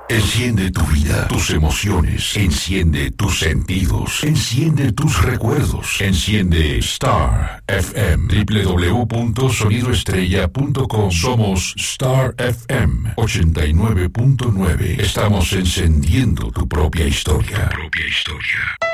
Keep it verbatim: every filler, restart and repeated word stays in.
Enciende tu vida, tus emociones, enciende tus sentidos, enciende tus recuerdos, enciende Star F M, doble u doble u doble u punto sonido estrella punto com. Somos Star F M ochenta y nueve punto nueve. Estamos encendiendo tu propia historia. Tu propia historia.